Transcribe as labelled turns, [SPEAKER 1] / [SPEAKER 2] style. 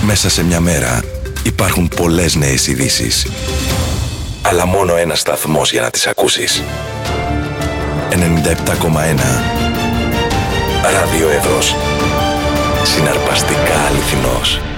[SPEAKER 1] Μέσα σε μια μέρα υπάρχουν πολλές νέες ειδήσεις. Αλλά μόνο ένας σταθμός για να τις ακούσεις. 97,1 Ράδιο Εύρος. Συναρπαστικά αληθινός.